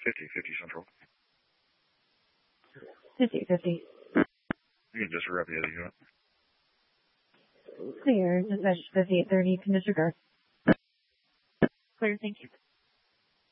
50 Central. 50. You can disregard the other unit. Clear. Dispatch 5830. Can disregard. Clear. Thank you.